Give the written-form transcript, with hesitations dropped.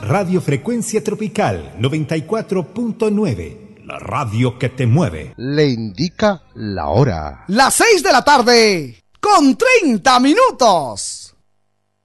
Radio Frecuencia Tropical 94.9, la radio que te mueve. Le indica la hora. Las 6 de la tarde, con 30 minutos.